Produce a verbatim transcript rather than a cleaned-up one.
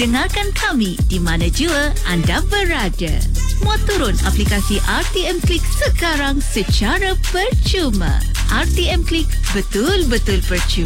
Dengarkan kami di mana jua anda berada. Muat turun aplikasi R T M Klik sekarang secara percuma. R T M Klik, betul-betul percuma.